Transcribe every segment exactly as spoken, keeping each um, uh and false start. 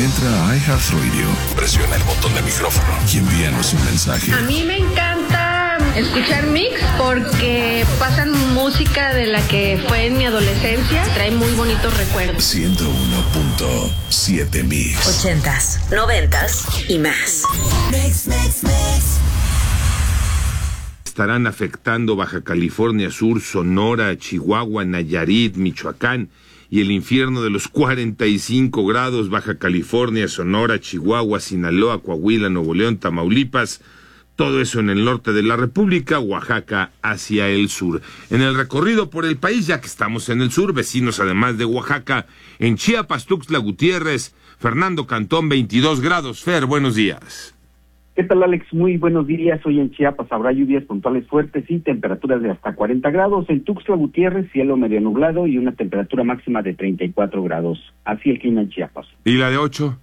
Entra a iHeartRadio, presiona el botón de micrófono y envíanos un mensaje. A mí me encanta escuchar Mix porque pasan música de la que fue en mi adolescencia. Trae muy bonitos recuerdos. ciento uno punto siete Mix. Ochentas, noventas y más. Mix, mix, mix. Estarán afectando Baja California Sur, Sonora, Chihuahua, Nayarit, Michoacán y el infierno de los cuarenta y cinco grados, Baja California, Sonora, Chihuahua, Sinaloa, Coahuila, Nuevo León, Tamaulipas, todo eso en el norte de la República, Oaxaca hacia el sur. En el recorrido por el país, ya que estamos en el sur, vecinos además de Oaxaca, en Chiapas, Tuxtla Gutiérrez, Fernando Cantón, veintidós grados. Fer, buenos días. ¿Qué tal, Alex? Muy buenos días. Hoy en Chiapas habrá lluvias puntuales fuertes y temperaturas de hasta cuarenta grados. En Tuxtla Gutiérrez, cielo medio nublado y una temperatura máxima de treinta y cuatro grados. Así el clima en Chiapas. ¿Y la de ocho?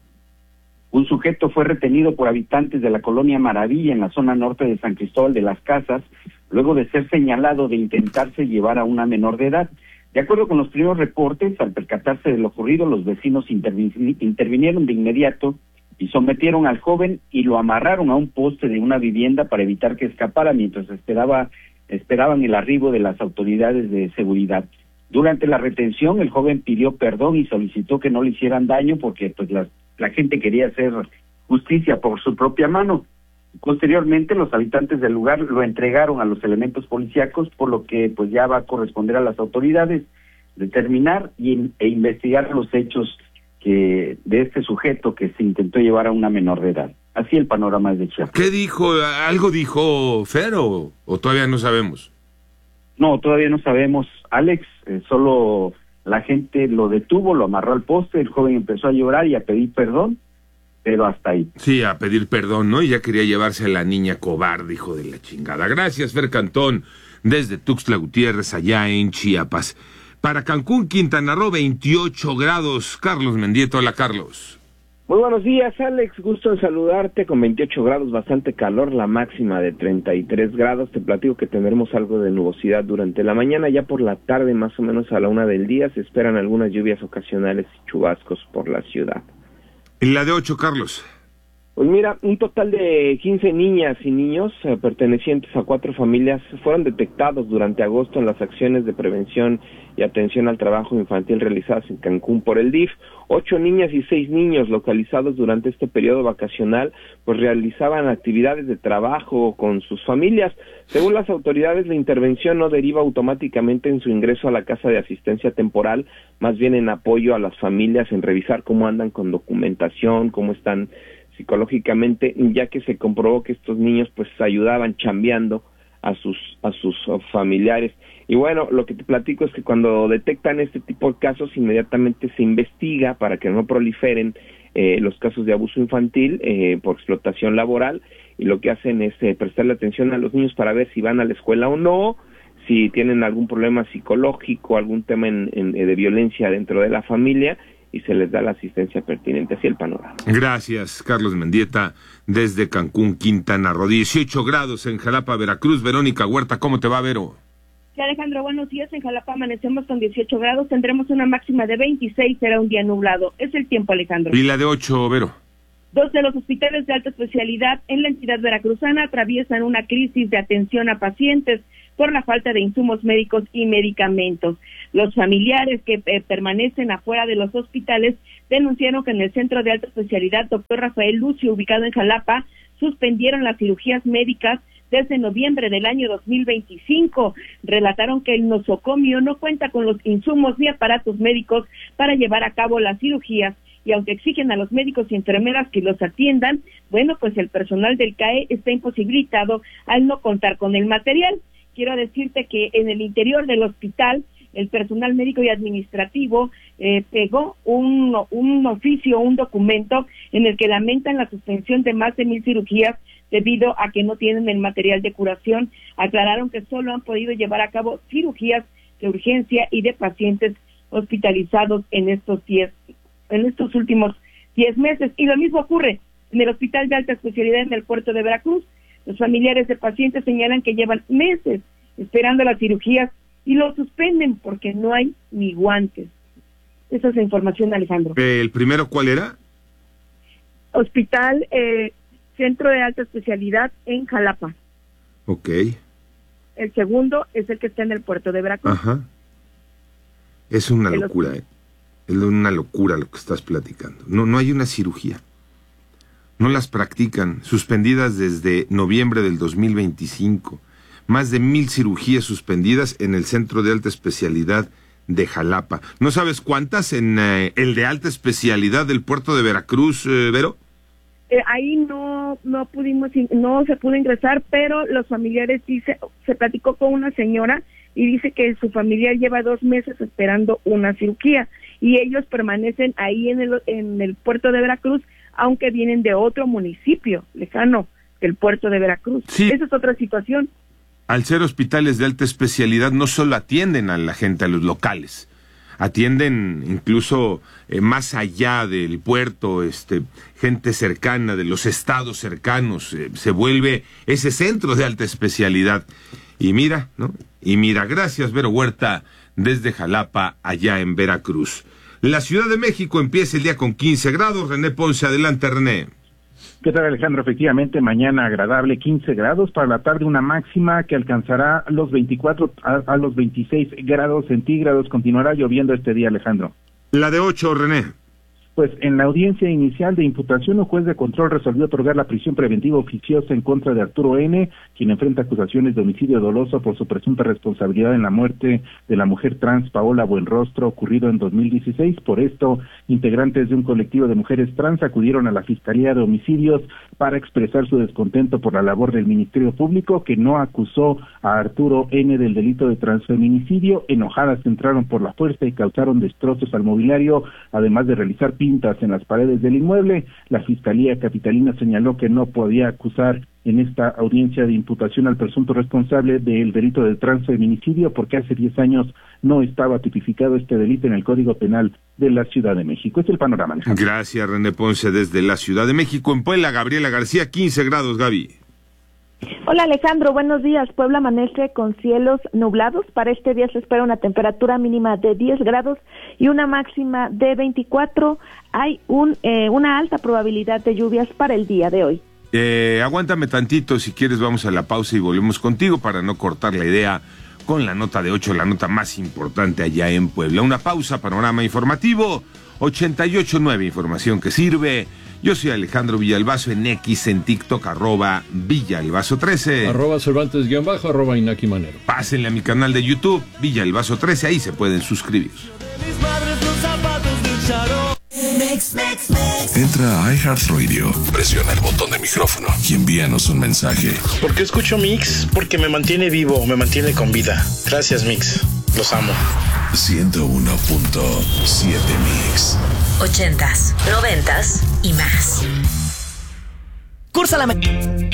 Un sujeto fue retenido por habitantes de la colonia Maravilla en la zona norte de San Cristóbal de las Casas, luego de ser señalado de intentarse llevar a una menor de edad. De acuerdo con los primeros reportes, al percatarse de lo ocurrido, los vecinos intervin- intervinieron de inmediato y sometieron al joven y lo amarraron a un poste de una vivienda para evitar que escapara mientras esperaba esperaban el arribo de las autoridades de seguridad. Durante la retención, el joven pidió perdón y solicitó que no le hicieran daño porque pues la, la gente quería hacer justicia por su propia mano. Posteriormente, los habitantes del lugar lo entregaron a los elementos policíacos, por lo que pues ya va a corresponder a las autoridades determinar y, e investigar los hechos que de este sujeto que se intentó llevar a una menor de edad. Así el panorama es de Chiapas. ¿Qué dijo? ¿Algo dijo Fer o, o todavía no sabemos? No, todavía no sabemos, Alex. Eh, solo la gente lo detuvo, lo amarró al poste, el joven empezó a llorar y a pedir perdón, pero hasta ahí. Sí, a pedir perdón, ¿no? Y ya quería llevarse a la niña cobarde, hijo de la chingada. Gracias, Fer Cantón, desde Tuxtla Gutiérrez, allá en Chiapas. Para Cancún, Quintana Roo, veintiocho grados. Carlos Mendieta, hola, Carlos. Muy buenos días, Alex, gusto en saludarte. Con veintiocho grados, bastante calor, la máxima de treinta y tres grados. Te platico que tendremos algo de nubosidad durante la mañana. Ya por la tarde, más o menos a la una del día, se esperan algunas lluvias ocasionales y chubascos por la ciudad. ¿En la de ocho, Carlos? Pues mira, un total de quince niñas y niños eh, pertenecientes a cuatro familias fueron detectados durante agosto en las acciones de prevención y atención al trabajo infantil realizadas en Cancún por el D I F. Ocho niñas y seis niños localizados durante este periodo vacacional pues realizaban actividades de trabajo con sus familias. Según las autoridades, la intervención no deriva automáticamente en su ingreso a la casa de asistencia temporal, más bien en apoyo a las familias en revisar cómo andan con documentación, cómo están psicológicamente, ya que se comprobó que estos niños pues ayudaban chambeando a sus a sus familiares. Y bueno, lo que te platico es que cuando detectan este tipo de casos, inmediatamente se investiga para que no proliferen eh, los casos de abuso infantil eh, por explotación laboral, y lo que hacen es eh, prestarle atención a los niños para ver si van a la escuela o no, si tienen algún problema psicológico, algún tema en, en, de violencia dentro de la familia, y se les da la asistencia pertinente. Así el panorama. Gracias, Carlos Mendieta, desde Cancún, Quintana Roo. dieciocho grados en Jalapa, Veracruz. Verónica Huerta, ¿cómo te va, Vero? Sí, Alejandro, buenos días. En Jalapa amanecemos con dieciocho grados, tendremos una máxima de veintiséis, será un día nublado. Es el tiempo, Alejandro. ¿Y la de ocho, Vero? Dos de los hospitales de alta especialidad en la entidad veracruzana atraviesan una crisis de atención a pacientes por la falta de insumos médicos y medicamentos. Los familiares que eh, permanecen afuera de los hospitales denunciaron que en el Centro de Alta Especialidad Doctor Rafael Lucio, ubicado en Jalapa, suspendieron las cirugías médicas desde noviembre del año dos mil veinticinco. Relataron que el nosocomio no cuenta con los insumos ni aparatos médicos para llevar a cabo las cirugías, y aunque exigen a los médicos y enfermeras que los atiendan, bueno, pues el personal del C A E está imposibilitado al no contar con el material. Quiero decirte que en el interior del hospital, el personal médico y administrativo eh, pegó un, un oficio, un documento en el que lamentan la suspensión de más de mil cirugías debido a que no tienen el material de curación. Aclararon que solo han podido llevar a cabo cirugías de urgencia y de pacientes hospitalizados en estos diez, en estos últimos diez meses. Y lo mismo ocurre en el Hospital de Alta Especialidad en el puerto de Veracruz. Los familiares de pacientes señalan que llevan meses esperando las cirugías y lo suspenden porque no hay ni guantes. Esa es la información, Alejandro. ¿El primero cuál era? Hospital eh, Centro de Alta Especialidad en Jalapa. Ok. El segundo es el que está en el puerto de Veracruz. Ajá. Es una El locura, ¿eh? Es una locura lo que estás platicando. No, no hay una cirugía. No las practican, suspendidas desde noviembre del dos mil veinticinco. Más de mil cirugías suspendidas en el Centro de Alta Especialidad de Jalapa. ¿No sabes cuántas en eh, el de alta especialidad del puerto de Veracruz, eh, Vero? Eh, ahí no no pudimos, no se pudo ingresar, pero los familiares sí se, se platicó con una señora y dice que su familiar lleva dos meses esperando una cirugía y ellos permanecen ahí en el, en el puerto de Veracruz, aunque vienen de otro municipio lejano del puerto de Veracruz. Sí. Esa es otra situación. Al ser hospitales de alta especialidad, no solo atienden a la gente, a los locales, atienden incluso eh, más allá del puerto, este, gente cercana, de los estados cercanos, eh, se vuelve ese centro de alta especialidad. Y mira, ¿no? Y mira, gracias, Vero Huerta, desde Jalapa, allá en Veracruz. La Ciudad de México empieza el día con quince grados. René Ponce, adelante, René. ¿Qué tal, Alejandro? Efectivamente, mañana agradable, quince grados, para la tarde una máxima que alcanzará los veinticuatro a, a los veintiséis grados centígrados. Continuará lloviendo este día, Alejandro. La de ocho, René. Pues en la audiencia inicial de imputación, un juez de control resolvió otorgar la prisión preventiva oficiosa en contra de Arturo N., quien enfrenta acusaciones de homicidio doloso por su presunta responsabilidad en la muerte de la mujer trans Paola Buenrostro, ocurrido en dos mil dieciséis. Por esto, integrantes de un colectivo de mujeres trans acudieron a la Fiscalía de Homicidios para expresar su descontento por la labor del Ministerio Público, que no acusó a Arturo N. del delito de transfeminicidio. Enojadas entraron por la fuerza y causaron destrozos al mobiliario, además de realizar pintas en las paredes del inmueble. La Fiscalía Capitalina señaló que no podía acusar en esta audiencia de imputación al presunto responsable del delito de transfeminicidio porque hace diez años no estaba tipificado este delito en el Código Penal de la Ciudad de México. Este es el panorama, Alejandro. Gracias, René Ponce, desde la Ciudad de México. En Puebla, Gabriela García, quince grados, Gaby. Hola Alejandro, buenos días. Puebla amanece con cielos nublados. Para este día se espera una temperatura mínima de diez grados y una máxima de veinticuatro. Hay un eh, una alta probabilidad de lluvias para el día de hoy. Eh, aguántame tantito, si quieres vamos a la pausa y volvemos contigo para no cortar la idea con la nota de ocho, la nota más importante allá en Puebla. Una pausa, panorama informativo, ochenta y ocho punto nueve, información que sirve. Yo soy Alejandro Villalbazo, en X, en TikTok, arroba Villalbazo trece. Arroba Cervantes guión bajo, arroba Inaki Manero. Pásenle a mi canal de YouTube, Villalbazo trece, ahí se pueden suscribir. Entra a iHeartRadio, presiona el botón de micrófono y envíanos un mensaje. ¿Por qué escucho Mix? Porque me mantiene vivo, me mantiene con vida. Gracias, Mix. Los amo. ciento uno punto siete Mix. Ochentas, noventas y más. Cursa la